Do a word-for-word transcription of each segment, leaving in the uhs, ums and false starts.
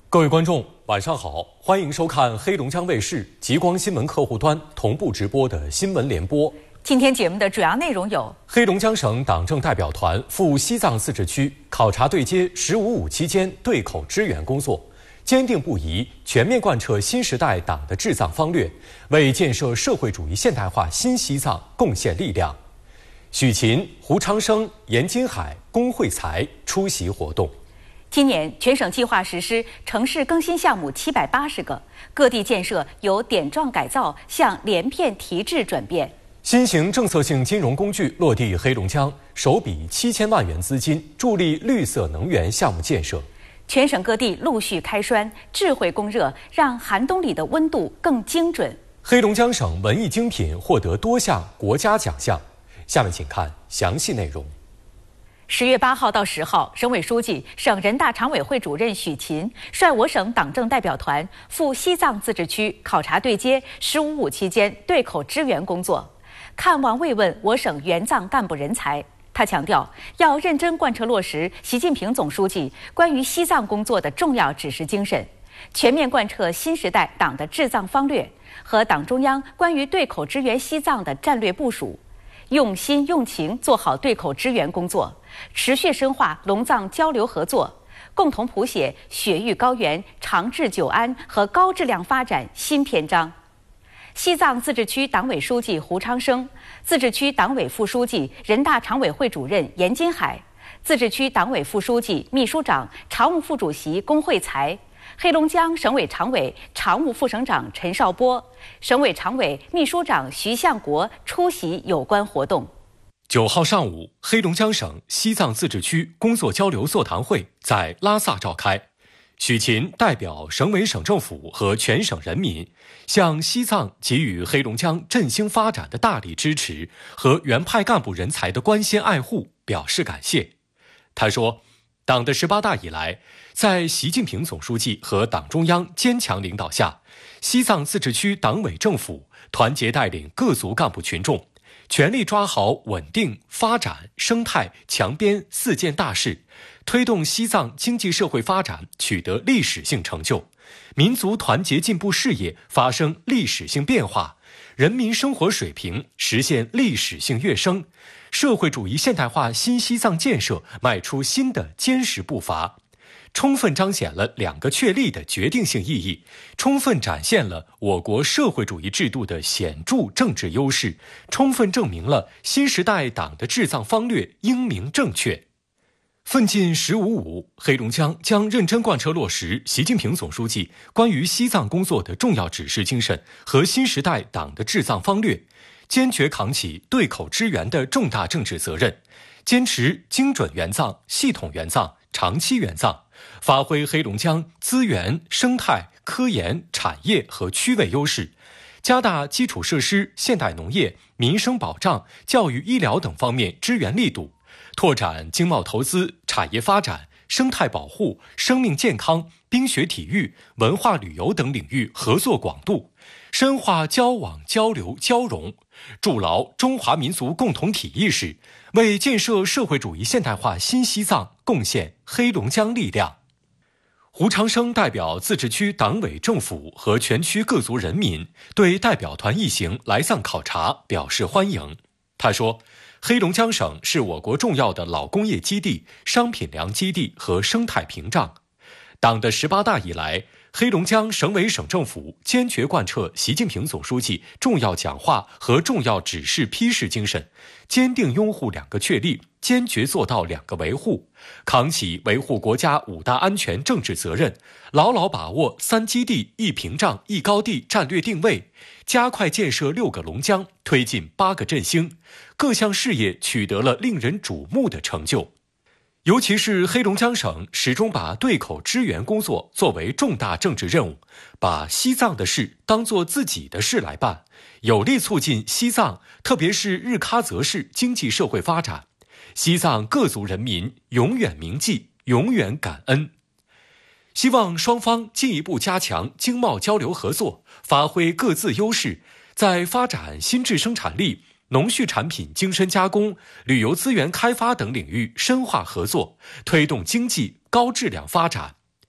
各位观众，晚上好，欢迎收看黑龙江卫视极光新闻客户端同步直播的新闻联播。 今天节目的主要内容有： 黑龙江省党政代表团赴西藏自治区考察对接“十五五”期间对口支援工作，坚定不移、全面贯彻新时代党的治藏方略，为建设社会主义现代化新西藏贡献力量。许勤、胡昌生、严金海、龚慧才出席活动。 今年全省计划实施城市更新项目七百八十个，各地建设由点状改造向连片提质转变。 新型政策性金融工具落地黑龙江，首笔七千万元资金助力绿色能源项目建设。 全省各地陆续开栓，智慧供热，让寒冬里的温度更精准。 黑龙江省文艺精品获得多项国家奖项。下面请看详细内容。 十月八号到十号，省委书记、省人大常委会主任许勤率我省党政代表团赴西藏自治区考察对接“十五五”期间对口支援工作，看望慰问我省援藏干部人才。他强调，要认真贯彻落实习近平总书记关于西藏工作的重要指示精神，全面贯彻新时代党的治藏方略和党中央关于对口支援西藏的战略部署，用心用情做好对口支援工作，持续深化龙藏交流合作，共同谱写雪域高原长治久安和高质量发展新篇章。西藏自治区党委书记胡昌生、自治区党委副书记、人大常委会主任严金海、自治区党委副书记、秘书长、常务副主席龚慧才、黑龙江省委常委、常务副省长陈少波、省委常委、秘书长徐向国出席有关活动。 九号上午，黑龙江省西藏自治区工作交流座谈会在拉萨召开。许勤代表省委省政府和全省人民，向西藏给予黑龙江振兴发展的大力支持和原派干部人才的关心爱护表示感谢。他说，党的十八大以来，在习近平总书记和党中央坚强领导下，西藏自治区党委政府团结带领各族干部群众，全力抓好稳定、发展、生态、强边四件大事，推动西藏经济社会发展取得历史性成就，民族团结进步事业发生历史性变化，人民生活水平实现历史性跃升，社会主义现代化新西藏建设迈出新的坚实步伐，充分彰显了两个确立的决定性意义，充分展现了我国社会主义制度的显著政治优势，充分证明了新时代党的治藏方略英明正确。奋进“十五五”，黑龙江将认真贯彻落实习近平总书记关于西藏工作的重要指示精神和新时代党的治藏方略，坚决扛起对口支援的重大政治责任，坚持精准援藏、系统援藏、长期援藏，发挥黑龙江资源、生态、科研、产业和区位优势，加大基础设施、现代农业、民生保障、教育医疗等方面支援力度，拓展经贸投资、产业发展、生态保护、生命健康、冰雪体育、文化旅游等领域合作广度，深化交往交流交融，筑牢中华民族共同体意识，为建设社会主义现代化新西藏贡献黑龙江力量。胡昌生代表自治区党委政府和全区各族人民对代表团一行来藏考察表示欢迎。他说，黑龙江省是我国重要的老工业基地、商品粮基地和生态屏障。党的十八大以来，黑龙江省委省政府坚决贯彻习近平总书记重要讲话和重要指示批示精神，坚定拥护两个确立，坚决做到两个维护，扛起维护国家五大安全政治责任，牢牢把握三基地、一屏障、一高地战略定位，加快建设六个龙江，推进八个振兴，各项事业取得了令人瞩目的成就。尤其是黑龙江省始终把对口支援工作作为重大政治任务，把西藏的事当作自己的事来办，有力促进西藏，特别是日喀则市经济社会发展。西藏各族人民永远铭记，永远感恩。希望双方进一步加强经贸交流合作，发挥各自优势，在发展新质生产力、农畜产品精深加工、旅游资源开发等领域深化合作，推动经济高质量发展。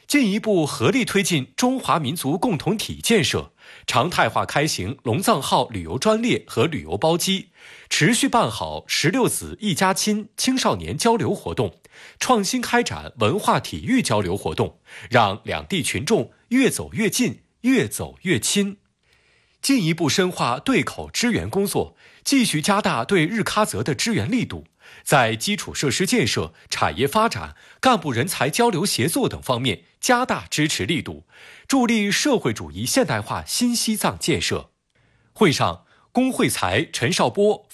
进一步合力推进中华民族共同体建设，常态化开行龙藏号旅游专列和旅游包机，持续办好十六子一家亲青少年交流活动，创新开展文化体育交流活动，让两地群众越走越近，越走越亲。进一步深化对口支援工作，继续加大对日喀则的支援力度，在基础设施建设、产业发展、干部人才交流协作等方面加大支持力度，助力社会主义现代化新西藏建设。会上，龚惠才、陈少波